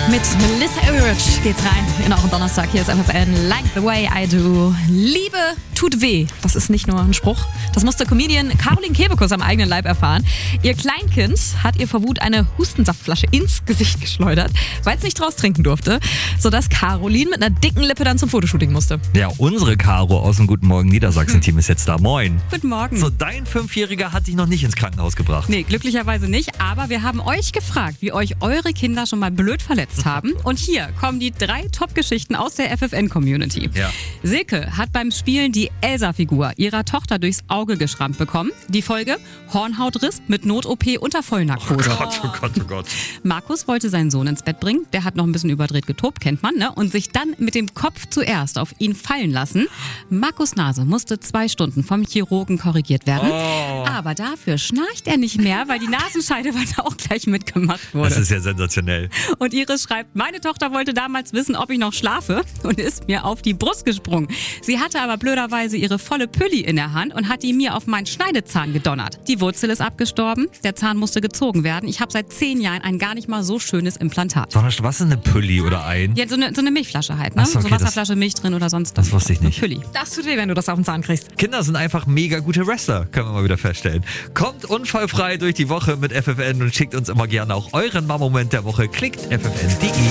Mit Melissa Etheridge geht's rein in euren Donnerstag. Hier ist FFN, Like the Way I Do. Liebe tut weh. Das ist nicht nur ein Spruch. Das musste Comedian Caroline Kebekus am eigenen Leib erfahren. Ihr Kleinkind hat ihr vor Wut eine Hustensaftflasche ins Gesicht geschleudert, weil es nicht draus trinken durfte, sodass Caroline mit einer dicken Lippe dann zum Fotoshooting musste. Ja, unsere Caro aus dem Guten Morgen Niedersachsen-Team ist jetzt da. Moin. Guten Morgen. So, dein 5-Jähriger hat dich noch nicht ins Krankenhaus gebracht. Nee, glücklicherweise nicht, aber wir haben euch gefragt, wie euch eure Kinder schon mal blöd verletzt haben. Und hier kommen die 3 Top-Geschichten aus der FFN-Community. Ja. Silke hat beim Spielen die Elsa-Figur ihrer Tochter durchs Auge geschrammt bekommen. Die Folge: Hornhautriss mit Not-OP unter Vollnarkose. Oh Gott, oh Gott, oh Gott. Markus wollte seinen Sohn ins Bett bringen. Der hat noch ein bisschen überdreht getobt, kennt man, ne? Und sich dann mit dem Kopf zuerst auf ihn fallen lassen. Markus' Nase musste 2 Stunden vom Chirurgen korrigiert werden. Oh. Aber dafür schnarcht er nicht mehr, weil die Nasenscheidewand auch gleich mitgemacht wurde. Das ist ja sensationell. Und Iris schreibt: Meine Tochter wollte damals wissen, ob ich noch schlafe und ist mir auf die Brust gesprungen. Sie hatte aber blöderweise ihre volle Pülli in der Hand und hat die mir auf meinen Schneidezahn gedonnert. Die Wurzel ist abgestorben, der Zahn musste gezogen werden. Ich habe seit 10 Jahren ein gar nicht mal so schönes Implantat. Sondern was ist eine Pülli oder ein? Ja, so eine Milchflasche halt, ne? Ach so, okay, so Wasserflasche, Milch drin oder sonst was. Das wusste ich nicht. Pülli. Das tut weh, wenn du das auf den Zahn kriegst. Kinder sind einfach mega gute Wrestler, können wir mal wieder feststellen. Kommt unfallfrei durch die Woche mit FFN und schickt uns immer gerne auch euren Mama-Moment der Woche. Klickt ffn.de.